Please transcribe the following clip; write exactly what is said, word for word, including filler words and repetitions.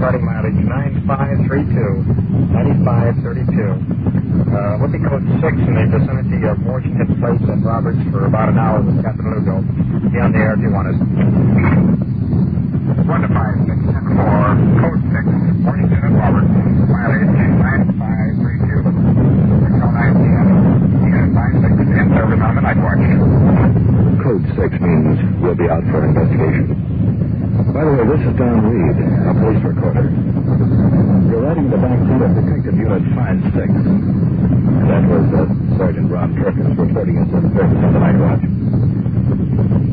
starting mileage nine five three two, ninety-five thirty-two. Uh, would be code six in the vicinity of Washington Place and Roberts for about an hour with Captain Lugo. Be on the air if you want us. one to five six ten four, code six, Washington and Roberts, mileage nine five three two. Until nine p m. nine six in service on the night watch. Code six means we'll be out for investigation. By the way, this is Don Reed, a police recorder. You're riding the back seat of Detective Unit five six. That was uh, Sergeant Ron Perkins reporting his service on the night watch.